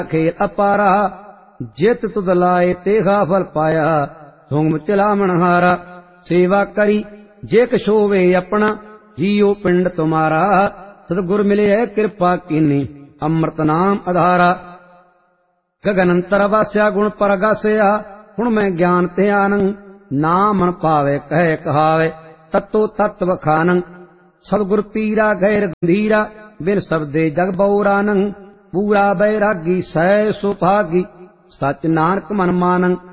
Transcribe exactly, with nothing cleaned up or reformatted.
खेल अपारा, जित तुद लाए तेगा फल पाया, हुंग चिलामण हारा। सेवा करी जे कछ होवे अपना, जियो पिंड तुम्हारा। सतगुर मिले कृपा कीनी, अमृत नाम आधारा। गगन अंतर वास्या गुण परगासया, हुण मैं ज्ञान ध्यानं। नाम मन पावे कहे कहावे, तत्तो तत्व खानं। सतगुर पीरा गैर गंभीरा, बिन शब्दे जग बौरानं। पूरा बैरागी सै सुभागी, सच नानक मन मानं।